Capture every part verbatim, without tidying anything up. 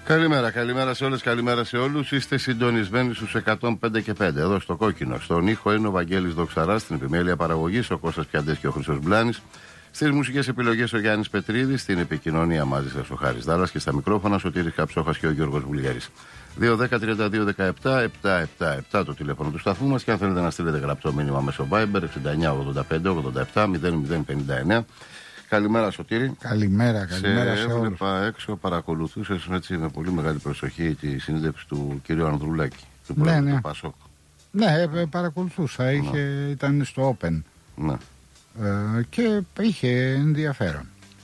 Καλημέρα, καλημέρα σε όλες, καλημέρα σε όλους. Είστε συντονισμένοι στους εκατόν πέντε και πέντε εδώ στο Κόκκινο. Στον ήχο είναι ο Βαγγέλης Δοξαράς, στην επιμέλεια παραγωγής ο Κώστας Πιαντές και ο Χρήστος Μπλάνης. Στις μουσικές επιλογές ο Γιάννης Πετρίδης, στην επικοινωνία μαζί σας ο Χάρης Δάλλας και στα μικρόφωνα ο Σωτήρης Καψόχας και ο Γιώργος Βουλγαρής. δύο δέκα τριάντα δύο δεκαεπτά επτακόσια εβδομήντα επτά το τηλέφωνο του σταθμού μας και αν θέλετε να στείλετε γραπτό μήνυμα μέσω Viber εξήντα εννιά ογδόντα πέντε ογδόντα επτά μηδέν μηδέν πενήντα εννιά. Καλημέρα Σωτήρη. Καλημέρα, καλημέρα σε, σε όλους. Έβλεπα έξω, παρακολουθούσες έτσι με πολύ μεγάλη προσοχή τη συνέντευξη του κ. Ανδρουλάκη, του ναι, πρόεδρου ναι. του Πασόκ. Ναι, παρακολουθούσα, είχε, ναι. Ήταν στο Open, ναι. ε, και είχε ενδιαφέρον.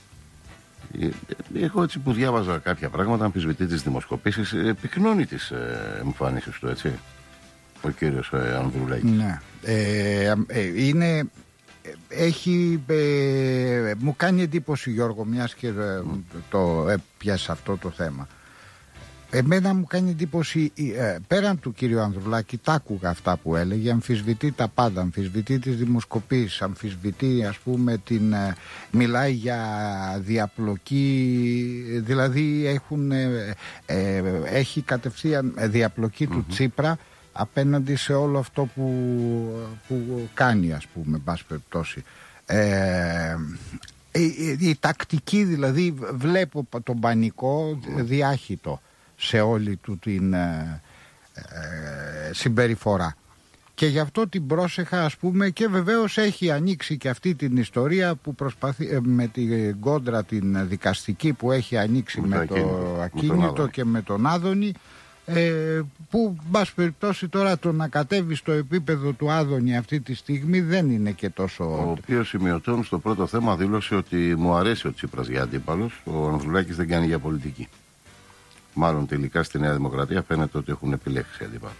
Εγώ έτσι που διάβαζα κάποια πράγματα, αμφισβητεί τις δημοσκοπήσεις, πυκνώνει τις ε, εμφανίσεις του, έτσι, ο κύριος ε, Ανδρουλάκης. Ναι, ε, ε, είναι... Έχει, ε, μου κάνει εντύπωση, Γιώργο, μιας και ε, το έπιασε αυτό το θέμα. Εμένα μου κάνει εντύπωση, ε, πέραν του κύριου Ανδρουλάκη, τα άκουγα αυτά που έλεγε, αμφισβητεί τα πάντα, αμφισβητεί τις δημοσκοπήσεις, αμφισβητεί, ας πούμε, την, ε, μιλάει για διαπλοκή, δηλαδή έχουν, ε, ε, έχει κατευθείαν διαπλοκή mm-hmm. του Τσίπρα απέναντι σε όλο αυτό που, που κάνει, ας πούμε, πάση περιπτώσει. Ε, η, η, η τακτική, δηλαδή, βλέπω τον πανικό διάχυτο σε όλη του την ε, ε, συμπεριφορά. Και γι' αυτό την πρόσεχα, ας πούμε, και βεβαίως έχει ανοίξει και αυτή την ιστορία που προσπαθεί, ε, με την κόντρα την δικαστική που έχει ανοίξει με, με το ακίνητο, ακίνητο με και με τον Άδωνη. Ε, που μπας περιπτώσει τώρα το να κατέβει στο επίπεδο του Άδωνη αυτή τη στιγμή δεν είναι και τόσο... Ο οποίος σημειωτών στο πρώτο θέμα δήλωσε ότι μου αρέσει ο Τσίπρας για αντίπαλος, ο Ανδρουλάκης δεν κάνει για πολιτική. Μάλλον τελικά στη Νέα Δημοκρατία φαίνεται ότι έχουν επιλέξει αντίπαλο.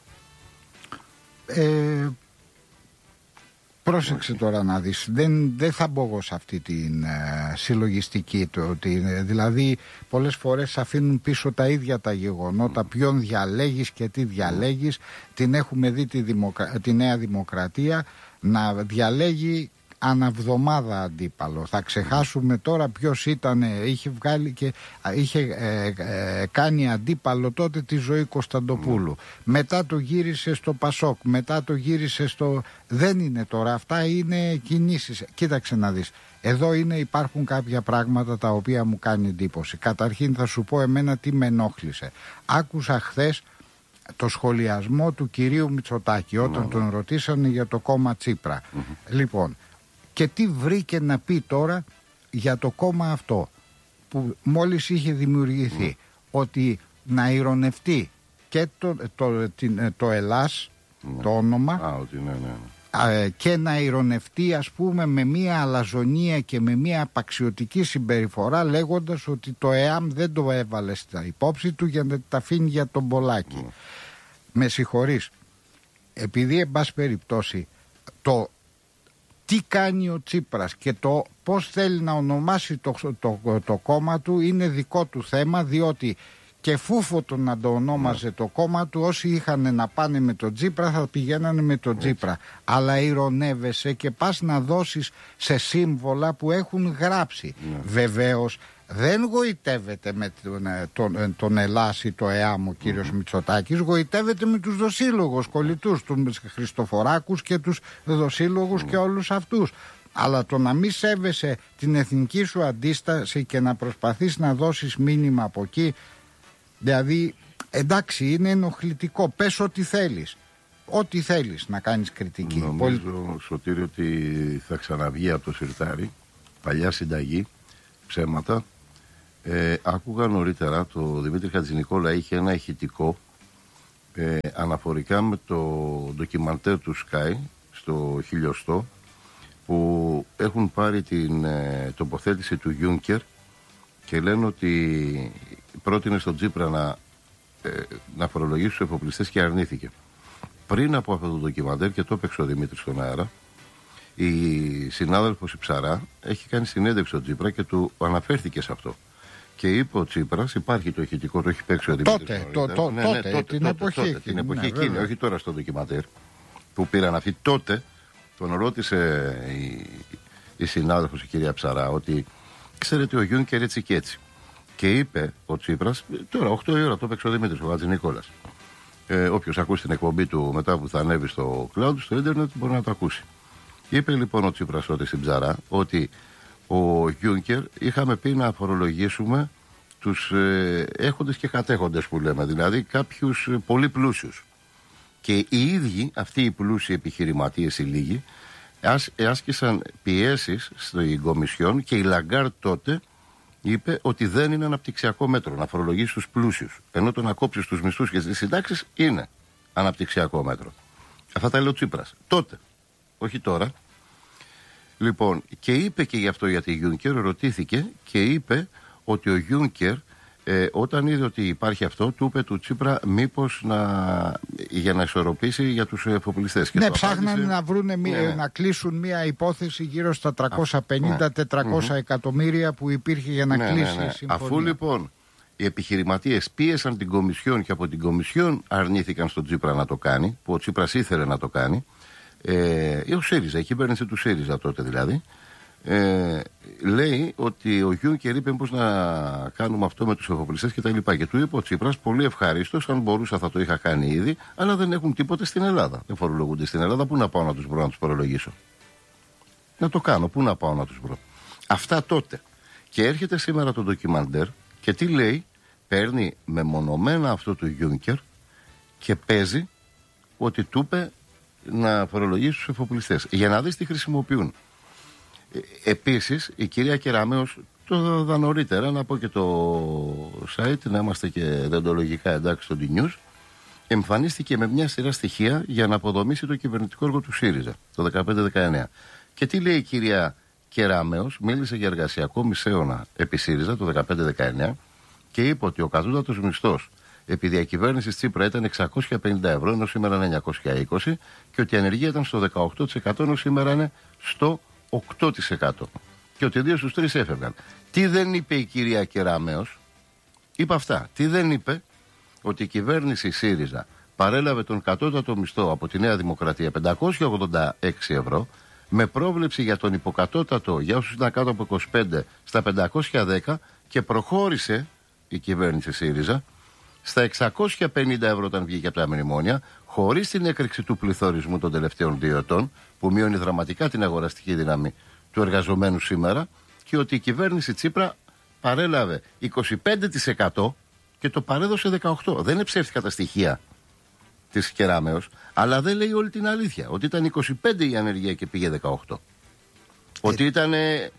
Ε, πρόσεξε τώρα να δεις, δεν, δεν θα μπω εγώ σε αυτή την ε, συλλογιστική το, ότι, δηλαδή πολλές φορές αφήνουν πίσω τα ίδια τα γεγονότα, mm. ποιον διαλέγεις και τι διαλέγεις. Mm. Την έχουμε δει τη, δημοκρα... τη Νέα Δημοκρατία να διαλέγει αναβδομάδα αντίπαλο. Θα ξεχάσουμε τώρα ποιος ήταν, είχε βγάλει και είχε ε, ε, κάνει αντίπαλο τότε τη Ζωή Κωνσταντοπούλου. Mm. Μετά το γύρισε στο Πασόκ, μετά το γύρισε στο... Δεν είναι τώρα, αυτά είναι κινήσεις. Κοίταξε να δεις. Εδώ είναι, υπάρχουν κάποια πράγματα τα οποία μου κάνει εντύπωση. Καταρχήν θα σου πω εμένα τι με ενόχλησε. Άκουσα χθες το σχολιασμό του κυρίου Μητσοτάκη όταν mm. τον ρωτήσανε για το κόμμα Τσίπρα. Mm-hmm. Λοιπόν, και τι βρήκε να πει τώρα για το κόμμα αυτό που μόλις είχε δημιουργηθεί, mm. ότι να ειρωνευτεί και το, το, το, το Ελλάς, mm. το όνομα, ah, ότι, ναι, ναι, ναι. και να ειρωνευτεί, ας πούμε, με μια αλαζονία και με μια απαξιωτική συμπεριφορά, λέγοντας ότι το ΕΑΜ δεν το έβαλε στα υπόψη του για να τα αφήνει για τον Πολάκη. Mm. Με συγχωρείς, επειδή εν πάση περιπτώσει το τι κάνει ο Τσίπρας και το πώς θέλει να ονομάσει το, το, το, το κόμμα του είναι δικό του θέμα, διότι και φούφωτο να το ονόμαζε το κόμμα του, όσοι είχαν να πάνε με τον Τσίπρα θα πηγαίνανε με τον Τσίπρα. Αλλά ειρωνεύεσαι και πας να δώσεις σε σύμβολα που έχουν γράψει. Ναι. Βεβαίως δεν γοητεύεται με τον, τον, τον Ελλάς ή το ΕΑΜ ο κύριος mm-hmm. Μητσοτάκης, γοητεύεται με τους δοσύλλογους κολλητούς, τους Χριστοφοράκους και τους δοσύλλογους mm-hmm. και όλους αυτούς. Αλλά το να μην σέβεσαι την εθνική σου αντίσταση και να προσπαθείς να δώσεις μήνυμα από εκεί, δηλαδή εντάξει είναι ενοχλητικό, πες ό,τι θέλεις. Ό,τι θέλεις να κάνεις κριτική. Νομίζω, Πολύ... Σωτήρη, ότι θα ξαναβγεί από το σιρτάρι, παλιά συνταγή, ψέματα. Ε, άκουγα νωρίτερα, το Δημήτρη Χατζηνικόλα είχε ένα ηχητικό ε, αναφορικά με το ντοκιμαντέρ του Sky στο χιλιοστό, που έχουν πάρει την ε, τοποθέτηση του Γιούνκερ και λένε ότι πρότεινε στον Τσίπρα να, ε, να φορολογήσει τους εφοπλιστές και αρνήθηκε. Πριν από αυτό το ντοκιμαντέρ, και το έπαιξε ο Δημήτρης στον αέρα, η συνάδελφος η Ψαρά έχει κάνει συνέντευξη στον Τσίπρα και του αναφέρθηκε σε αυτό. Και είπε ο Τσίπρας, υπάρχει το ηχητικό, το έχει παίξει ο Δημήτρης. Τότε, το, το, ναι, ναι, τότε, τότε, την τότε, εποχή, τότε, την εποχή ναι, εκείνη, όχι τώρα στο ντοκιμαντέρ που πήραν αυτοί. Τότε τον ρώτησε η, η συνάδελφος η κυρία Ψαρά ότι ξέρετε ο Γιούνκερ έτσι και έτσι. Και είπε ο Τσίπρας, τώρα οκτώ η ώρα το έπαιξε ο Δημήτρης ο Χατζηνικόλας. Ε, όποιος ακούσει την εκπομπή του μετά που θα ανέβει στο cloud, στο ίντερνετ, μπορεί να το ακούσει. Είπε λοιπόν ο Τσίπρας τότε στην Ψαρά ότι ο Γιούνκερ είχαμε πει να φορολογήσουμε τους ε, έχοντες και κατέχοντες που λέμε, δηλαδή κάποιους ε, πολύ πλούσιους. Και οι ίδιοι, αυτοί οι πλούσιοι επιχειρηματίες οι λίγοι, άσ, άσκησαν πιέσεις στην Κομισιόν και η Λαγκάρτ τότε είπε ότι δεν είναι αναπτυξιακό μέτρο να φορολογήσει τους πλούσιους. Ενώ το να κόψει τους μισθούς και τις συντάξεις είναι αναπτυξιακό μέτρο. Αυτά τα λέει ο Τσίπρας. Τότε, όχι τώρα. Λοιπόν, και είπε και γι' αυτό γιατί Γιούνκερ ρωτήθηκε και είπε ότι ο Γιούνκερ ε, όταν είδε ότι υπάρχει αυτό, του είπε του Τσίπρα μήπως να, για να ισορροπήσει για τους εφοπλιστές. Ναι, ψάχνανε απάντησε... να, βρούνε, ναι, ναι. να κλείσουν μια υπόθεση γύρω στα τριακόσια πενήντα με τετρακόσια ναι. εκατομμύρια που υπήρχε για να ναι, κλείσει ναι, ναι. η συμφωνία. Αφού λοιπόν οι επιχειρηματίες πίεσαν την Κομισιόν και από την Κομισιόν αρνήθηκαν στον Τσίπρα να το κάνει, που ο Τσίπρας ήθελε να το κάνει, ε, ο ΣΥΡΙΖΑ, η κυβέρνηση του ΣΥΡΙΖΑ τότε δηλαδή, Ε, λέει ότι ο Γιούνκερ είπε πως να κάνουμε αυτό με τους εφοπλιστές και τα λοιπά. Και του είπε ο Τσίπρας πολύ ευχαρίστως, αν μπορούσα θα το είχα κάνει ήδη, αλλά δεν έχουν τίποτε στην Ελλάδα. Δεν φορολογούνται στην Ελλάδα. Πού να πάω να τους βρω να τους φορολογήσω? Να το κάνω, πού να πάω να τους βρω? Αυτά τότε. Και έρχεται σήμερα το ντοκιμαντέρ και τι λέει? Παίρνει μεμονωμένα αυτό του Γιούνκερ και παίζει ότι του είπε να φορολογήσει τους εφοπλιστές. Για να δεις τι χρησιμοποιούν. Επίσης η κυρία Κεραμέως, το είδα νωρίτερα, να πω και το site, να είμαστε και δεντολογικά εντάξει στο D-News, εμφανίστηκε με μια σειρά στοιχεία για να αποδομήσει το κυβερνητικό έργο του ΣΥΡΙΖΑ το δεκαπέντε δεκαεννιά. Και τι λέει η κυρία Κεραμέως? Μίλησε για εργασιακό μισέωνα επί ΣΥΡΙΖΑ το δεκαπέντε δεκαεννιά και είπε ότι ο κατώτατος μισθός επί διακυβέρνησης Τσίπρα ήταν εξακόσια πενήντα ευρώ, ενώ σήμερα είναι εννιακόσια είκοσι, και ότι η ανεργία ήταν στο δεκαοκτώ τοις εκατό, ενώ σήμερα είναι στο οκτώ τοις εκατό. Και ότι δύο στους τρεις έφευγαν. Τι δεν είπε η κυρία Κεραμέως? Είπε αυτά. Τι δεν είπε? Ότι η κυβέρνηση ΣΥΡΙΖΑ παρέλαβε τον κατώτατο μισθό από τη Νέα Δημοκρατία πεντακόσια ογδόντα έξι ευρώ, με πρόβλεψη για τον υποκατώτατο για όσους ήταν κάτω από είκοσι πέντε στα πεντακόσια δέκα, και προχώρησε η κυβέρνηση ΣΥΡΙΖΑ στα εξακόσια πενήντα ευρώ όταν βγήκε από τα μνημόνια, χωρίς την έκρηξη του πληθωρισμού των τελευταίων δύο ετών, που μειώνει δραματικά την αγοραστική δύναμη του εργαζομένου σήμερα, και ότι η κυβέρνηση Τσίπρα παρέλαβε είκοσι πέντε τοις εκατό και το παρέδωσε δεκαοκτώ τοις εκατό. Δεν είναι ψεύτικα τα στοιχεία της Κεραμέως, αλλά δεν λέει όλη την αλήθεια. Ότι ήταν είκοσι πέντε η ανεργία και πήγε δεκαοκτώ. Ε... Ότι ήταν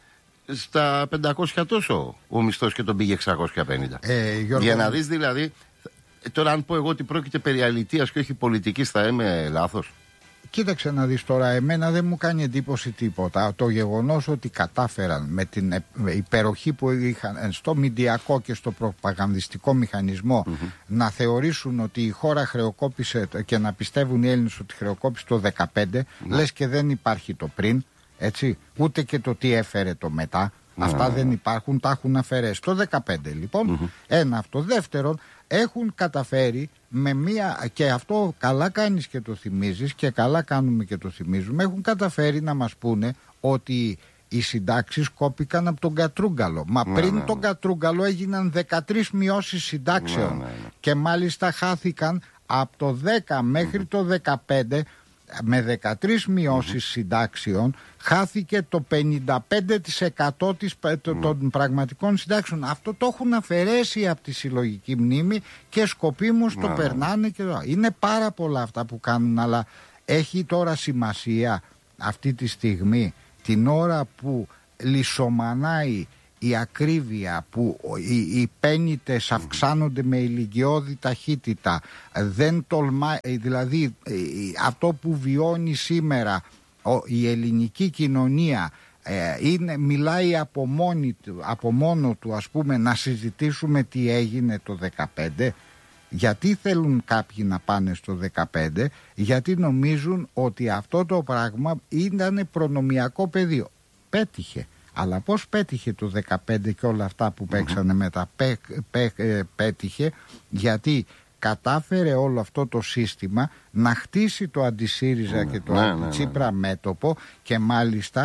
στα πεντακόσια τόσο ο μισθός και τον πήγε εξακόσια πενήντα. Ε, Γιώργο... Για να δεις δηλαδή. Τώρα αν πω εγώ ότι πρόκειται περί αλητείας και όχι πολιτικής, θα είμαι λάθος? Κοίταξε να δεις τώρα, εμένα δεν μου κάνει εντύπωση τίποτα το γεγονός ότι κατάφεραν με την υπεροχή που είχαν στο μηντιακό και στο προπαγανδιστικό μηχανισμό mm-hmm. να θεωρήσουν ότι η χώρα χρεοκόπησε, και να πιστεύουν οι Έλληνες ότι χρεοκόπησε το δεκαπέντε, mm-hmm. λες και δεν υπάρχει το πριν, έτσι, ούτε και το τι έφερε το μετά. Mm-hmm. Αυτά δεν υπάρχουν, τα έχουν αφαιρέσει το δεκαπέντε λοιπόν. Mm-hmm. Ένα αυτό. Δεύτερον, έχουν καταφέρει με μία, και αυτό καλά κάνεις και το θυμίζεις και καλά κάνουμε και το θυμίζουμε, έχουν καταφέρει να μας πούνε ότι οι συντάξεις κόπηκαν από τον Κατρούγκαλο. Μα ναι, πριν ναι, ναι. τον Κατρούγκαλο έγιναν δεκατρείς μειώσεις συντάξεων, ναι, ναι, ναι. και μάλιστα χάθηκαν από το δέκα μέχρι mm-hmm. το δεκαπέντε. Με δεκατρείς μειώσεις mm-hmm. συντάξεων χάθηκε το πενήντα πέντε τοις εκατό της, mm-hmm. των πραγματικών συντάξεων. Αυτό το έχουν αφαιρέσει από τη συλλογική μνήμη και σκοπίμως mm-hmm. το περνάνε και... Είναι πάρα πολλά αυτά που κάνουν, αλλά έχει τώρα σημασία αυτή τη στιγμή, την ώρα που λυσομανάει η ακρίβεια, που οι, οι πέννητες αυξάνονται με ηλικιώδη ταχύτητα, δεν τολμάει, δηλαδή αυτό που βιώνει σήμερα η ελληνική κοινωνία, είναι, μιλάει από, μόνη, από μόνο του, ας πούμε, να συζητήσουμε τι έγινε το δεκαπέντε. Γιατί θέλουν κάποιοι να πάνε στο δεκαπέντε? Γιατί νομίζουν ότι αυτό το πράγμα ήταν προνομιακό πεδίο. Πέτυχε. Αλλά πώς πέτυχε το δεκαπέντε και όλα αυτά που παίξανε mm-hmm. μετά? Πέ, πέ, ε, πέτυχε γιατί κατάφερε όλο αυτό το σύστημα να χτίσει το αντισύριζα mm-hmm. και το ναι, αντιτσίπρα ναι, ναι. μέτωπο, και μάλιστα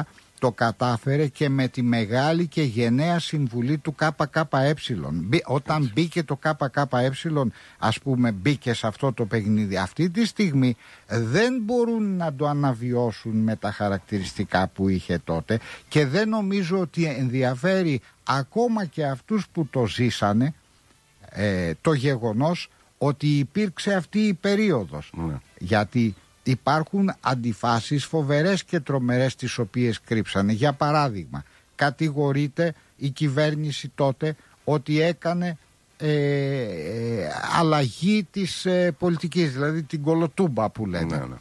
το κατάφερε και με τη μεγάλη και γενναία συμβουλή του ΚΚΕ. Όταν μπήκε το ΚΚΕ, ας πούμε, μπήκε σε αυτό το παιχνίδι. Αυτή τη στιγμή δεν μπορούν να το αναβιώσουν με τα χαρακτηριστικά που είχε τότε και δεν νομίζω ότι ενδιαφέρει ακόμα και αυτούς που το ζήσανε ε, το γεγονός ότι υπήρξε αυτή η περίοδος. Ναι. Γιατί υπάρχουν αντιφάσεις φοβερές και τρομερές τις οποίες κρύψανε. Για παράδειγμα, κατηγορείται η κυβέρνηση τότε ότι έκανε ε, ε, αλλαγή της ε, πολιτικής, δηλαδή την κολοτούμπα που λένε. Ναι, ναι.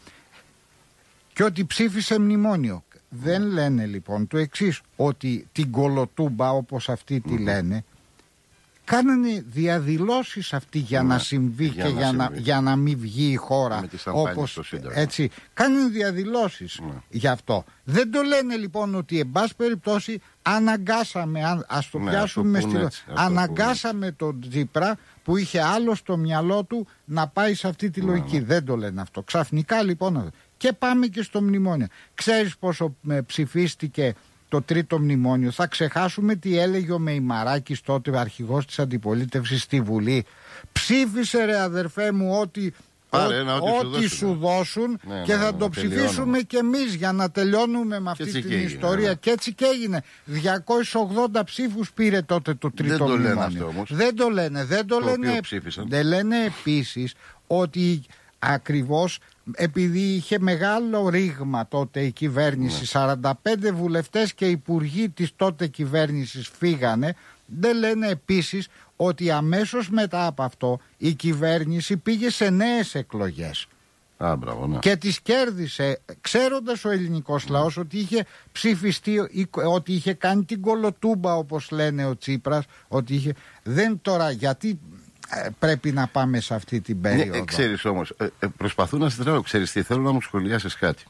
Και ότι ψήφισε μνημόνιο. Δεν λένε λοιπόν το εξής, ότι την κολοτούμπα όπως αυτοί τη λένε, κάνανε διαδηλώσεις αυτοί για ναι, να συμβεί για και να για, συμβεί. Να, για να μην βγει η χώρα όπως έτσι. Κάνανε διαδηλώσεις ναι. γι' αυτό. Δεν το λένε λοιπόν ότι εν πάση περιπτώσει αναγκάσαμε, ας το ναι, πιάσουμε το στη... έτσι, αναγκάσαμε τον Τσίπρα που είχε άλλο στο μυαλό του να πάει σε αυτή τη ναι, λογική. Ναι. Δεν το λένε αυτό. Ξαφνικά λοιπόν. Και πάμε και στο μνημόνιο. Ξέρεις πόσο ψηφίστηκε το τρίτο μνημόνιο? Θα ξεχάσουμε τι έλεγε ο Μεϊμαράκης τότε, αρχηγός της αντιπολίτευσης στη Βουλή. Ψήφισε ρε αδερφέ μου ότι, Πάρε, ένα, ό,τι, ό,τι σου, σου δώσουν ναι, και ναι, θα ναι, το ψηφίσουμε κι εμείς για να τελειώνουμε με αυτή την έγινε, ιστορία ναι. Και έτσι και έγινε. διακόσιες ογδόντα ψήφους πήρε τότε το τρίτο δεν μνημόνιο. Το λένε αυτό, όμως. Δεν το λένε. Δεν το, το λένε, δεν λένε επίσης ότι ακριβώς επειδή είχε μεγάλο ρήγμα τότε η κυβέρνηση, ναι. σαράντα πέντε βουλευτές και υπουργοί της τότε κυβέρνησης φύγανε, δεν λένε επίσης ότι αμέσως μετά από αυτό η κυβέρνηση πήγε σε νέες εκλογές. Α, μπράβο, ναι. Και τις κέρδισε, ξέροντας ο ελληνικός ναι. λαός ότι είχε ψηφιστεί, ότι είχε κάνει την κολοτούμπα όπως λένε ο Τσίπρας, ότι είχε... Δεν τώρα, γιατί... πρέπει να πάμε σε αυτή την περίοδο. Ναι, ξέρεις όμως, ε, ε, προσπαθούν να σε τρέω, ξέρεις τι, θέλω να μου σχολιάσεις κάτι.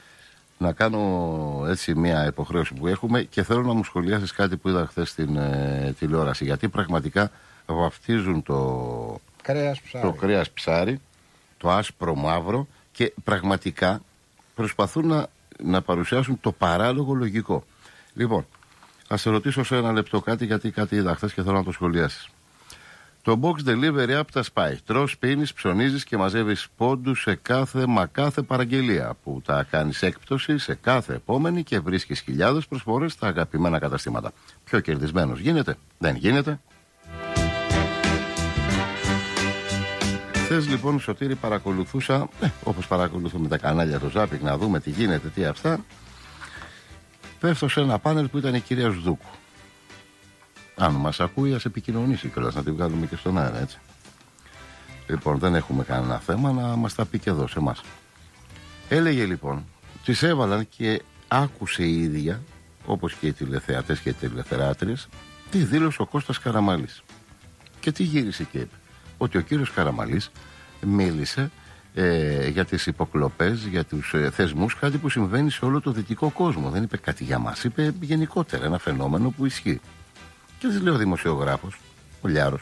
Να κάνω έτσι μια υποχρέωση που έχουμε και θέλω να μου σχολιάσεις κάτι που είδα χθες στην ε, τηλεόραση. Γιατί πραγματικά βαφτίζουν το κρέας ψάρι. το κρέας ψάρι, το άσπρο μαύρο και πραγματικά προσπαθούν να, να παρουσιάσουν το παράλογο λογικό. Λοιπόν, ας σε ρωτήσω σε ένα λεπτό κάτι, γιατί κάτι είδα χθες και θέλω να το σχολιάσεις. Το box delivery app τα σπάει. Τρως, πίνεις, ψωνίζεις και μαζεύεις πόντους σε κάθε μα κάθε παραγγελία που τα κάνεις έκπτωση σε κάθε επόμενη και βρίσκεις χιλιάδες προσφορές στα αγαπημένα καταστήματα. Πιο κερδισμένος γίνεται? Δεν γίνεται. Χθες λοιπόν, Σωτήρη, παρακολουθούσα, ε, όπως παρακολουθούμε τα κανάλια του Ζάπικ, να δούμε τι γίνεται, τι αυτά. Πέφτω σε ένα πάνελ που ήταν η κυρία Ζουδούκου. Αν μας ακούει, ας επικοινωνήσει κιόλας, να τη βγάλουμε και στον αέρα, έτσι. Λοιπόν, δεν έχουμε κανένα θέμα, να μας τα πει και εδώ σε εμάς. Έλεγε λοιπόν, τις έβαλαν και άκουσε η ίδια, όπως και οι τηλεθεατές και οι τηλεθεράτριες, τι δήλωσε ο Κώστας Καραμαλής. Και τι γύρισε και είπε? Ότι ο κύριος Καραμαλής μίλησε ε, για τις υποκλοπές, για τους ε, θεσμούς, κάτι που συμβαίνει σε όλο το δυτικό κόσμο. Δεν είπε κάτι για μας, είπε γενικότερα ένα φαινόμενο που ισχύει. Και της λέει ο δημοσιογράφος, ο Λιάρος,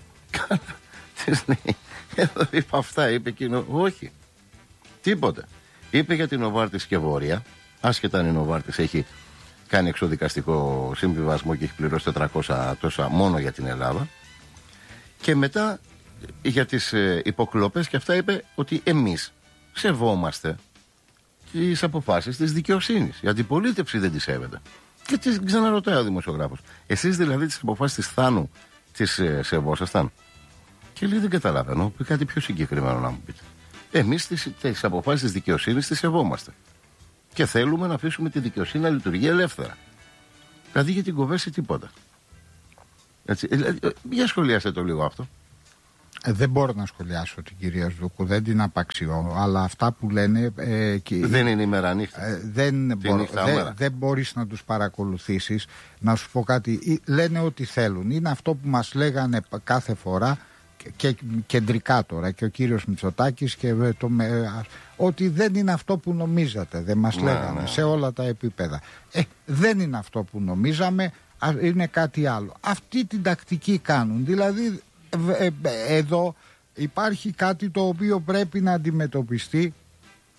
της λέει, εδώ είπα αυτά, είπε εκείνο, όχι, τίποτε. Είπε για την Νοβάρτης και Βόρεια, άσχετα αν η Νοβάρτης έχει κάνει εξοδικαστικό συμβιβασμό και έχει πληρώσει τετρακόσια τόσα μόνο για την Ελλάδα. Και μετά για τις ε, υποκλοπές και αυτά είπε ότι εμείς σεβόμαστε τις αποφάσεις της δικαιοσύνης. Η αντιπολίτευση δεν τις σέβεται. Και τη ξαναρωτάει ο δημοσιογράφος, εσείς δηλαδή τις αποφάσεις της Θάνου τις ε, σεβόσασταν? Και λέει, δεν καταλαβαίνω, πει κάτι πιο συγκεκριμένο να μου πείτε. Εμείς τις, τις αποφάσεις της δικαιοσύνης τις σεβόμαστε. Και θέλουμε να αφήσουμε τη δικαιοσύνη να λειτουργεί ελεύθερα. Δηλαδή για την κοβέρση τίποτα. Έτσι, δηλαδή, για σχολιάστε το λίγο αυτό. Ε, δεν μπορώ να σχολιάσω την κυρία Ζουδούκου, δεν την απαξιώ, αλλά αυτά που λένε... Ε, και, δεν είναι ημέρα νύχτα. Ε, δεν, μπορώ, δε, δεν μπορείς να τους παρακολουθήσεις. Να σου πω κάτι, λένε ό,τι θέλουν. Είναι αυτό που μας λέγανε κάθε φορά και, και κεντρικά τώρα και ο κύριος Μητσοτάκης και το, ότι δεν είναι αυτό που νομίζατε. Δεν μας ναι, λέγανε ναι. σε όλα τα επίπεδα. Ε, δεν είναι αυτό που νομίζαμε, είναι κάτι άλλο. Αυτή την τακτική κάνουν. Δηλαδή... Εδώ υπάρχει κάτι το οποίο πρέπει να αντιμετωπιστεί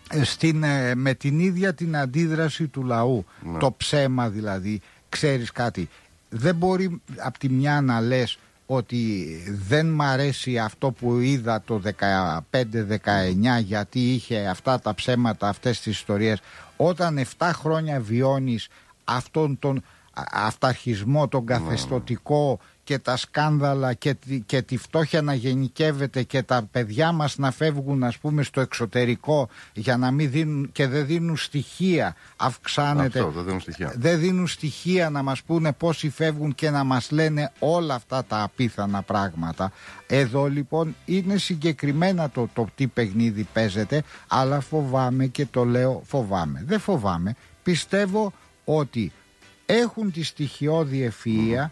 στην, με την ίδια την αντίδραση του λαού. Ναι. Το ψέμα δηλαδή. Ξέρεις κάτι, δεν μπορεί από τη μια να λες ότι δεν μ' αρέσει αυτό που είδα το δεκαπέντε δεκαεννιά γιατί είχε αυτά τα ψέματα, αυτές τις ιστορίες. Όταν επτά χρόνια βιώνεις αυτόν τον αυταρχισμό, τον καθεστωτικό και τα σκάνδαλα και, και τη φτώχεια να γενικεύεται και τα παιδιά μας να φεύγουν, ας πούμε, στο εξωτερικό για να μην δίνουν και δεν δίνουν στοιχεία, αυξάνεται. Αυτό, δεν δίνουν στοιχεία. Δεν δίνουν στοιχεία να μας πούνε πόσοι φεύγουν και να μας λένε όλα αυτά τα απίθανα πράγματα. Εδώ λοιπόν είναι συγκεκριμένα το, το τι παιχνίδι παίζεται, αλλά φοβάμαι και το λέω φοβάμαι. Δεν φοβάμαι, πιστεύω ότι έχουν τη στοιχειώδη ευφυΐα.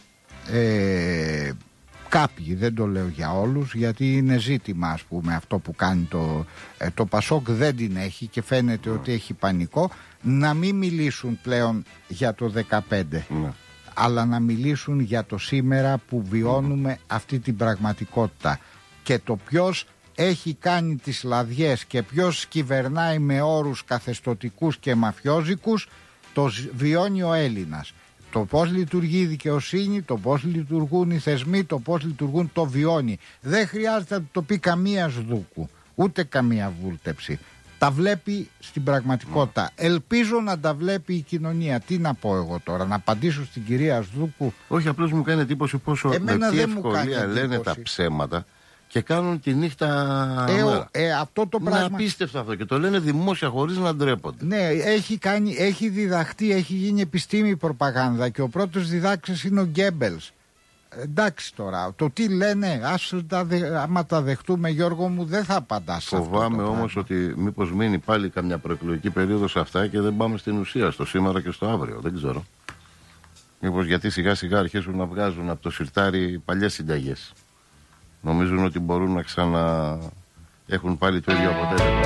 Ε, κάποιοι, δεν το λέω για όλους, γιατί είναι ζήτημα, ας πούμε, αυτό που κάνει το, ε, το Πασόκ δεν την έχει και φαίνεται ότι έχει πανικό, να μην μιλήσουν πλέον για το δεκαπέντε mm. αλλά να μιλήσουν για το σήμερα που βιώνουμε mm. αυτή την πραγματικότητα και το ποιος έχει κάνει τις λαδιές και ποιος κυβερνάει με όρους καθεστωτικούς και μαφιόζικους, το βιώνει ο Έλληνας. Το πώς λειτουργεί η δικαιοσύνη, το πώς λειτουργούν οι θεσμοί, το πώς λειτουργούν, το βιώνει. Δεν χρειάζεται να το πει καμία Σδούκου, ούτε καμία βούλτεψη. Τα βλέπει στην πραγματικότητα. Mm. Ελπίζω να τα βλέπει η κοινωνία. Τι να πω εγώ τώρα, να απαντήσω στην κυρία Σδούκου? Όχι, απλώς μου κάνει εντύπωση πόσο με τι ευκολία λένε τα ψέματα και κάνουν τη νύχτα ε, μέρα. Ε, αυτό το πράγμα... Είναι απίστευτο αυτό και το λένε δημόσια χωρίς να ντρέπονται. Ναι, έχει, κάνει, έχει διδαχτεί, έχει γίνει επιστήμη η προπαγάνδα και ο πρώτος διδάξης είναι ο Γκέμπελς. Εντάξει τώρα, το τι λένε, ας τα δε, άμα τα δεχτούμε, Γιώργο μου, δεν θα απαντάς. Φοβάμαι όμως ότι μήπως μείνει πάλι καμιά προεκλογική περίοδο σε αυτά και δεν πάμε στην ουσία, στο σήμερα και στο αύριο, δεν ξέρω. Μήπως γιατί σιγά σιγά αρχίσουν να βγάζουν από το σιρτάρι παλιές συνταγές. Νομίζουν ότι μπορούν να ξανά έχουν πάλι το ίδιο αποτέλεσμα.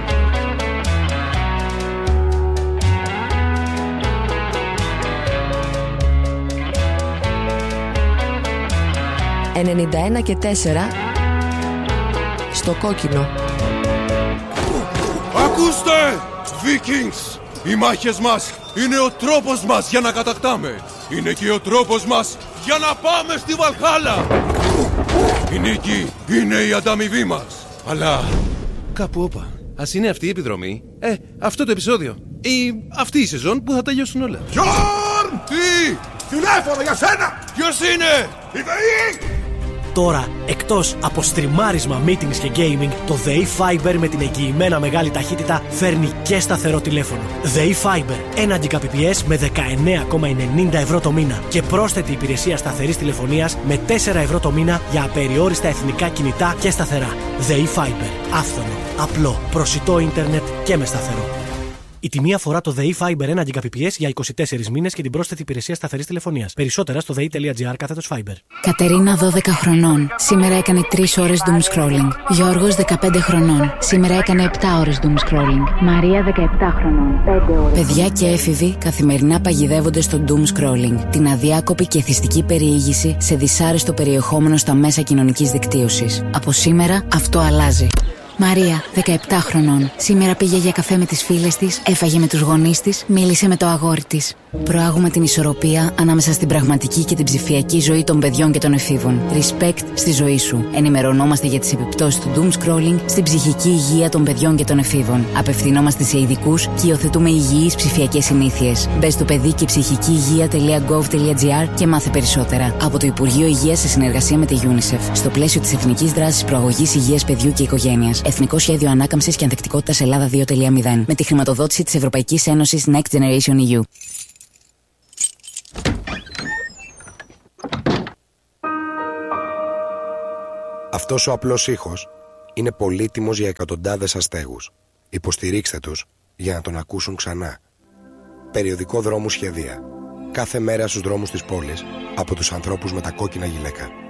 ενενήντα ένα και τέσσερα στο κόκκινο. Ακούστε, Vikings! Οι μάχες μας είναι ο τρόπος μας για να κατακτάμε. Είναι και ο τρόπος μας για να πάμε στη Βαλχάλα. Η νίκη είναι η ανταμοιβή μας. Αλλά κάπου όπα. Ας είναι αυτή η επιδρομή, ε, αυτό το επεισόδιο ή αυτή η σεζόν που θα τελειώσουν όλα. Γιόρν! Τι! Τηλέφωνο για σένα! Ποιος είναι? Η ΔΕΗ! Τώρα, εκτός από στριμάρισμα, meetings και gaming, το ΔΕΗ Fiber με την εγγυημένα μεγάλη ταχύτητα φέρνει και σταθερό τηλέφωνο. ΔΕΗ Fiber, ένα Gbps με δεκαεννέα κόμμα ενενήντα ευρώ το μήνα και πρόσθετη υπηρεσία σταθερής τηλεφωνίας με τέσσερα ευρώ το μήνα για απεριόριστα εθνικά κινητά και σταθερά. ΔΕΗ Fiber, άφθονο, απλό, προσιτό ίντερνετ και με σταθερό. Η τιμή αφορά το ΔΕΗ Fiber ένα Gbps για είκοσι τέσσερις μήνες και την πρόσθετη υπηρεσία σταθερής τηλεφωνίας. Περισσότερα στο δei.gr κάθετος Fiber. Κατερίνα δώδεκα χρονών. Σήμερα έκανε τρεις ώρες doom scrolling. Γιώργος δεκαπέντε χρονών. Σήμερα έκανε επτά ώρες doom scrolling. Μαρία δεκαεπτά χρονών. πέντε ώρες. Παιδιά και έφηβοι καθημερινά παγιδεύονται στο doom scrolling. Την αδιάκοπη και εθιστική περιήγηση σε δυσάρεστο περιεχόμενο στα μέσα κοινωνικής δικτύωσης. Από σήμερα αυτό αλλάζει. Μαρία, δεκαεπτά χρονών. Σήμερα πήγε για καφέ με τις φίλες της, έφαγε με τους γονείς της, μίλησε με το αγόρι της. Προάγουμε την ισορροπία ανάμεσα στην πραγματική και την ψηφιακή ζωή των παιδιών και των εφήβων. Respect στη ζωή σου. Ενημερωνόμαστε για τις επιπτώσεις του doom scrolling στην ψυχική υγεία των παιδιών και των εφήβων. Απευθυνόμαστε σε ειδικούς και υιοθετούμε υγιείς ψηφιακές συνήθειες. Μπες στο παιδί και ψυχική υγεία.gov.gr και μάθε περισσότερα. Από το Υπουργείο Υγείας σε συνεργασία με τη UNICEF. Στο πλαίσιο της Εθνικής Δράσης Προαγωγής Υγείας Παιδιού και Οικογένειας. Εθνικό Σχέδιο Ανάκαμψης και Ανθεκτικότητας Ελλάδα δύο κόμμα μηδέν. Με τη χρηματοδότηση της Ευρωπαϊκής Ένωσης Next Generation ι γιου. Αυτός ο απλός ήχος είναι πολύτιμος για εκατοντάδες αστέγους. Υποστηρίξτε τους για να τον ακούσουν ξανά. Περιοδικό Δρόμου Σχεδία. Κάθε μέρα στους δρόμους της πόλης από τους ανθρώπους με τα κόκκινα γυλαίκα.